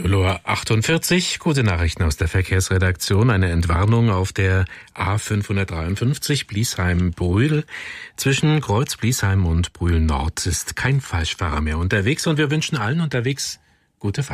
0:48 Uhr, gute Nachrichten aus der Verkehrsredaktion. Eine Entwarnung auf der A553 Bliesheim-Brühl. Zwischen Kreuz Bliesheim und Brühl Nord ist kein Falschfahrer mehr unterwegs und wir wünschen allen unterwegs gute Fahrt.